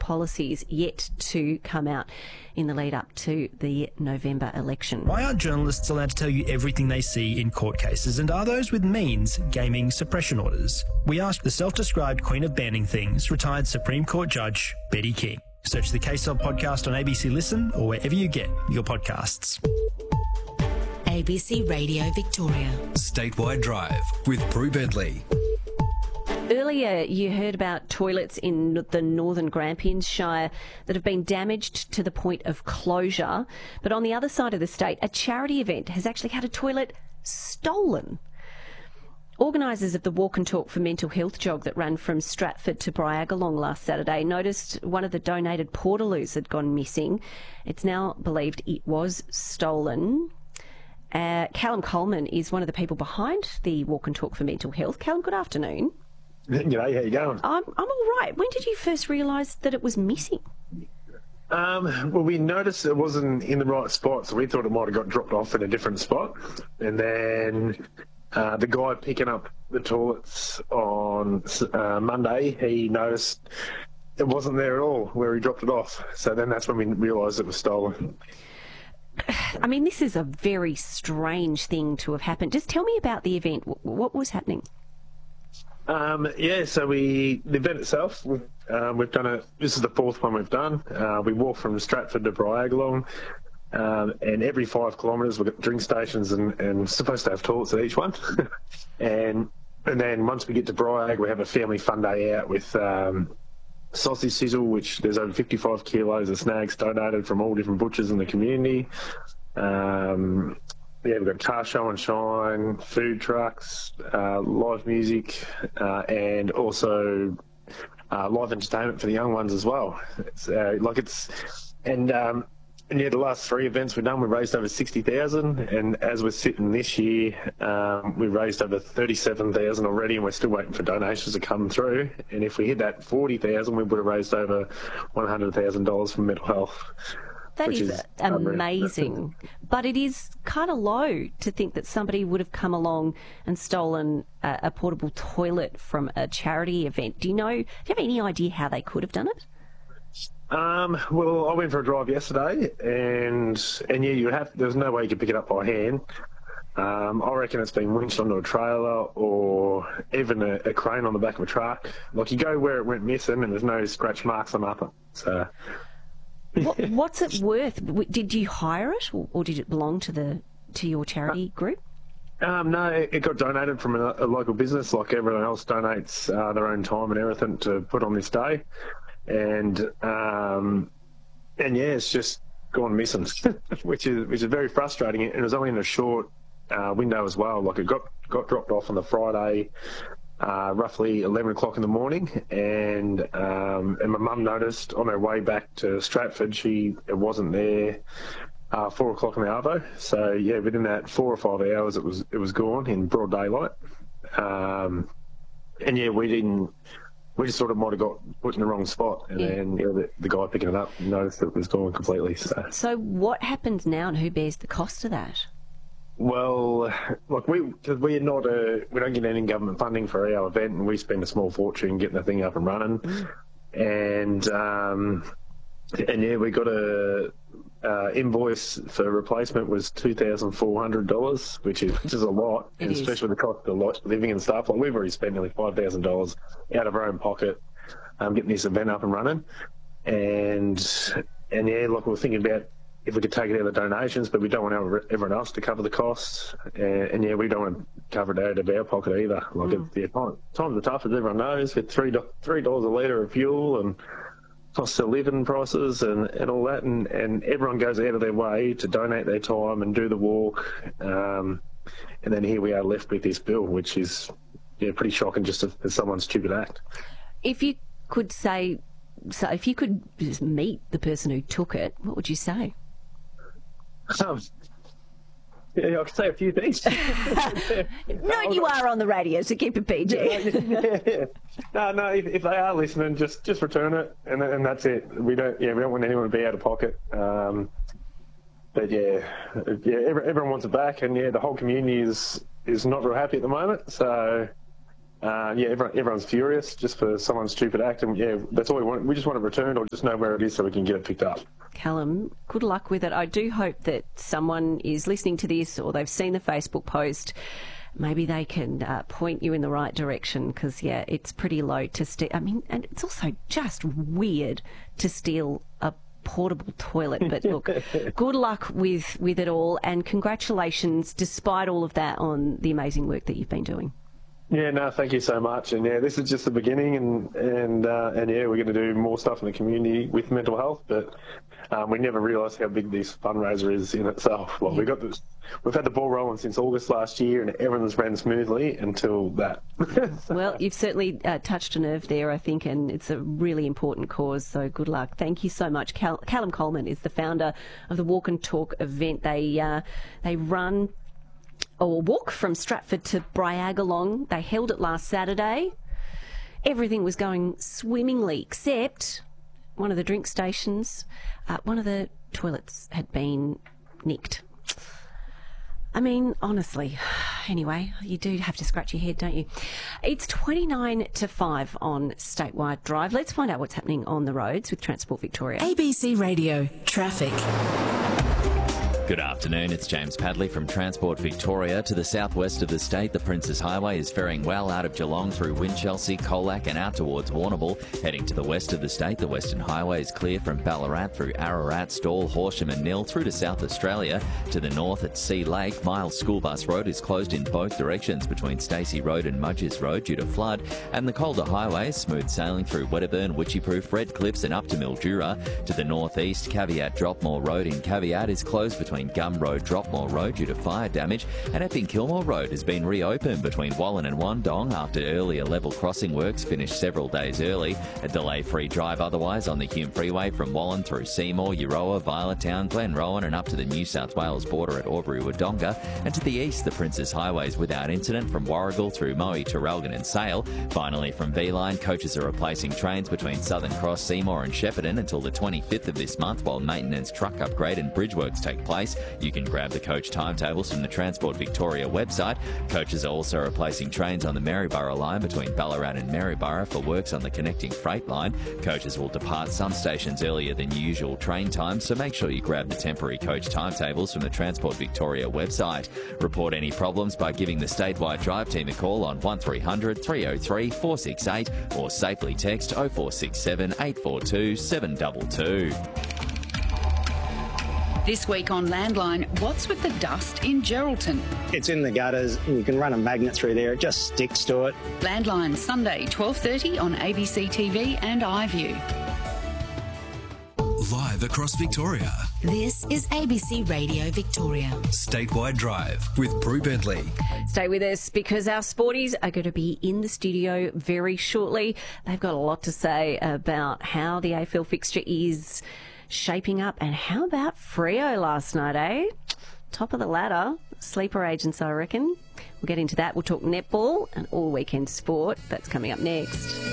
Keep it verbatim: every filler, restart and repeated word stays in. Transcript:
policies yet to come out in the lead up to the November election. Why aren't journalists allowed to tell you everything they see in court cases, and are those with means gaming suppression orders? We asked the self-described queen of banning things, retired Supreme Court Judge Betty King. Search the Case Sub podcast on A B C Listen or wherever you get your podcasts. A B C Radio Victoria. Statewide Drive with Prue Bentley. Earlier, you heard about toilets in the northern Grampians Shire that have been damaged to the point of closure. But on the other side of the state, a charity event has actually had a toilet stolen. Organisers of the Walk and Talk for Mental Health jog that ran from Stratford to Bryagalong last Saturday noticed one of the donated portaloos had gone missing. It's now believed it was stolen. Uh, Callum Coleman is one of the people behind the Walk and Talk for Mental Health. Callum, good afternoon. G'day, how you going? I'm, I'm all right. When did you first realise that it was missing? Um, well, we noticed it wasn't in the right spot, so we thought it might have got dropped off in a different spot. And then uh, the guy picking up the toilets on uh, Monday, he noticed it wasn't there at all where he dropped it off. So then that's when we realised it was stolen. I mean, this is a very strange thing to have happened. Just tell me about the event. What was happening? Um, yeah, so we the event itself, we've, um, we've done it. This is the fourth one we've done. Uh, we walk from Stratford to Bryagalong, um, and every five kilometres we've got drink stations and, and supposed to have toilets at each one. and and then once we get to Bryag, we have a family fun day out with um, sausage sizzle, which there's over fifty-five kilos of snags donated from all different butchers in the community. Um, Yeah, we've got car show and shine, food trucks, uh, live music, uh, and also uh, live entertainment for the young ones as well. It's uh, like it's, and um, and yeah, the last three events we've done, we raised over sixty thousand, and as we're sitting this year, um, we raised over thirty-seven thousand already, and we're still waiting for donations to come through. And if we hit that forty thousand, we would have raised over one hundred thousand dollars for mental health. That is, is amazing. But it is kind of low to think that somebody would have come along and stolen a, a portable toilet from a charity event. Do you know, do you have any idea how they could have done it? Um, well, I went for a drive yesterday, and and yeah, you have. There's no way you could pick it up by hand. Um, I reckon it's been winched onto a trailer or even a, a crane on the back of a truck. Like, you go where it went missing, and there's no scratch marks on nothing. So. What, what's it worth? Did you hire it, or, or did it belong to the to your charity group? Um, no, it, it got donated from a, a local business, like everyone else donates uh, their own time and everything to put on this day, and um, and yeah, it's just gone missing, which is which is very frustrating. And it was only in a short uh, window as well. Like, it got got dropped off on the Friday. Uh, roughly eleven o'clock in the morning, and um, and my mum noticed on her way back to Stratford, she it wasn't there. Uh, four o'clock in the arvo. So yeah, within that four or five hours, it was it was gone in broad daylight. Um, and yeah, we didn't. We just thought it might have got put in the wrong spot, and yeah. then yeah, the, the guy picking it up noticed that it was gone completely. So. so what happens now, and who bears the cost of that? Well, like we, because we're not a, we don't get any government funding for our event, and we spend a small fortune getting the thing up and running. Mm. And um, and yeah, we got a uh, invoice for replacement was two thousand four hundred dollars, which is which is a lot, it and is. especially with the cost of lot, living and stuff. Like, we've already spent nearly five thousand dollars out of our own pocket, um, getting this event up and running. And and yeah, like, we're thinking about if we could take it out of the donations, but we don't want everyone else to cover the costs, and, and yeah, we don't want to cover it out of our pocket either. Like, mm. it, yeah, time, times are tough, as everyone knows, with three three dollars a litre of fuel and cost of living prices and, and all that, and, and everyone goes out of their way to donate their time and do the walk, um, and then here we are left with this bill, which is yeah pretty shocking, just as, as someone's stupid act. If you could say, so if you could just meet the person who took it, what would you say? Um, yeah, I could say a few things. No, you are on the radio, so keep it P G. yeah, yeah. No, no. If, if they are listening, just just return it, and and that's it. We don't. Yeah, we don't want anyone to be out of pocket. Um, but yeah, yeah. Every, everyone wants it back, and yeah, the whole community is is not real happy at the moment. So Uh, yeah, everyone, everyone's furious just for someone's stupid act, and yeah, that's all we want. We just want it returned, or just know where it is so we can get it picked up. Callum, good luck with it. I do hope that someone is listening to this, or they've seen the Facebook post. Maybe they can uh, point you in the right direction, because yeah, it's pretty low to steal. I mean, and it's also just weird to steal a portable toilet. But look, good luck with with it all, and congratulations, despite all of that, on the amazing work that you've been doing. Yeah, no, thank you so much. And yeah, this is just the beginning, and and uh, and yeah, we're going to do more stuff in the community with mental health. But um, we never realised how big this fundraiser is in itself. Well, yeah. we got this. We've had the ball rolling since August last year, and everyone's ran smoothly until that. Well, you've certainly uh, touched a nerve there, I think, and it's a really important cause. So good luck. Thank you so much. Cal- Callum Coleman is the founder of the Walk and Talk event. They uh, they run. or walk from Stratford to Bryagalong. They held it last Saturday. Everything was going swimmingly, except one of the drink stations, uh, one of the toilets had been nicked. I mean, honestly, anyway, you do have to scratch your head, don't you? It's twenty-nine to five on Statewide Drive. Let's find out what's happening on the roads with Transport Victoria. A B C Radio Traffic. Good afternoon, it's James Padley from Transport Victoria. To the southwest of the state, the Princes Highway is faring well out of Geelong through Winchelsea, Colac and out towards Warrnambool. Heading to the west of the state, the Western Highway is clear from Ballarat through Ararat, Stawell, Horsham and Nil through to South Australia. To the north at Sea Lake, Miles School Bus Road is closed in both directions between Stacey Road and Mudgers Road due to flood. And the Calder Highway is smooth sailing through Wedderburn, Witchyproof, Red Cliffs and up to Mildura. To the northeast, Caveat Dropmore Road in Caveat is closed between Gum Road, Dropmore Road due to fire damage, and Epping Kilmore Road has been reopened between Wallen and Wandong after earlier level crossing works finished several days early. A delay-free drive otherwise on the Hume Freeway from Wallen through Seymour, Euroa, Violettown, Glenrowan and up to the New South Wales border at Albury-Wodonga. And to the east, the Princes Highway is without incident from Warragul through Moe, Traralgon and Sale. Finally, from V-Line, coaches are replacing trains between Southern Cross, Seymour and Shepparton until the twenty-fifth of this month while maintenance, truck upgrade and bridge works take place. You can grab the coach timetables from the Transport Victoria website. Coaches are also replacing trains on the Maryborough line between Ballarat and Maryborough for works on the connecting freight line. Coaches will depart some stations earlier than usual train times, so make sure you grab the temporary coach timetables from the Transport Victoria website. Report any problems by giving the Statewide Drive team a call on one three hundred, three oh three, four six eight or safely text oh four six seven, eight four two, seven two two. This week on Landline, what's with the dust in Geraldton? It's in the gutters. You can run a magnet through there. It just sticks to it. Landline, Sunday, twelve thirty on A B C T V and iView. Live across Victoria. This is A B C Radio Victoria. Statewide Drive with Prue Bentley. Stay with us because our sporties are going to be in the studio very shortly. They've got a lot to say about how the A F L fixture is shaping up. And how about Freo last night, eh? Top of the ladder. Sleeper agents, I reckon. We'll get into that. We'll talk netball and all weekend sport. That's coming up next.